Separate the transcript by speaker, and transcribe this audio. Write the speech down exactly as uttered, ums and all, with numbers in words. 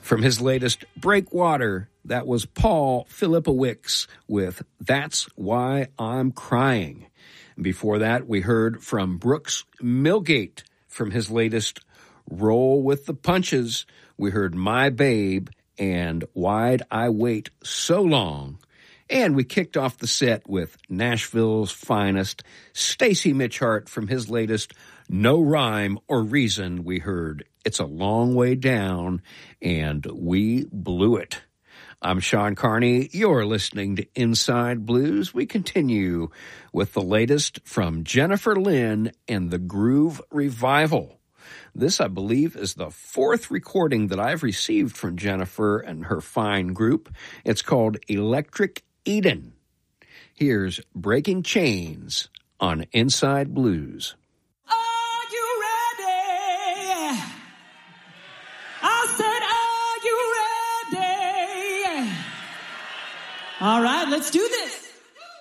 Speaker 1: From his latest Breakwater, that was Paul Filipowicz with That's Why I'm Crying. Before that, we heard from Brooks Milgate from his latest Roll with the Punches. We heard My Babe and Why'd I Wait So Long. And we kicked off the set with Nashville's finest, Stacy Mitchhart from his latest No Rhyme or Reason. We heard It's a Long Way Down, and We Blew It. I'm Sean Carney. You're listening to Inside Blues. We continue with the latest from Jennifer Lynn and the Groove Revival. This, I believe, is the fourth recording that I've received from Jennifer and her fine group. It's called Electric Eden. Here's Breaking Chains on Inside Blues.
Speaker 2: Are you ready? I said, are you ready? All right, let's do this.